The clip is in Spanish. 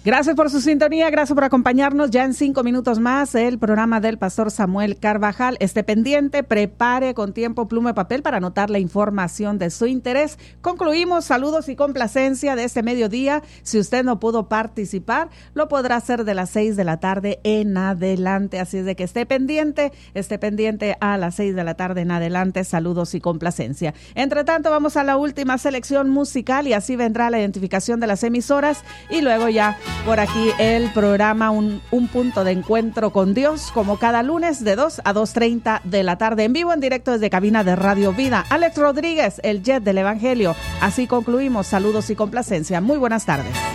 Gracias por su sintonía, gracias por acompañarnos. Ya en 5 minutos más el programa del pastor Samuel Carvajal. Esté pendiente, prepare con tiempo pluma y papel para anotar la información de su interés. Concluimos, saludos y complacencia de este mediodía. Si usted no pudo participar, lo podrá hacer de las 6 de la tarde en adelante. Así es de que esté pendiente a las 6 de la tarde en adelante. Saludos y complacencia. Entre tanto, vamos a la última selección musical y así vendrá la identificación de las emisoras y luego ya por aquí el programa un punto de encuentro con Dios, como cada lunes de 2 a 2:30 de la tarde, en vivo, en directo desde cabina de Radio Vida. Alex Rodríguez, el Jet del Evangelio. Así concluimos. Saludos y complacencia. Muy buenas tardes.